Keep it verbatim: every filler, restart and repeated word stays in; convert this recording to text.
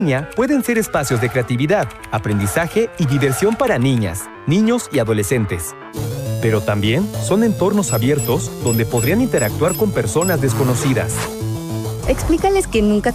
línea pueden ser espacios de creatividad, aprendizaje y diversión para niñas, niños y adolescentes. Pero también son entornos abiertos donde podrían interactuar con personas desconocidas. Explícales que nunca